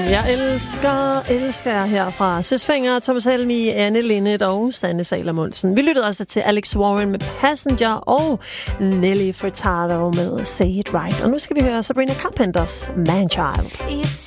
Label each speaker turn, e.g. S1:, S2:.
S1: Jeg elsker jer her fra Søsfinger, Thomas Helmi, Anne Linnet og Sanne Salomonsen. Vi lyttede også til Alex Warren med Passenger og Nelly Furtado med Say It Right. Og nu skal vi høre Sabrina Carpenters Man Child.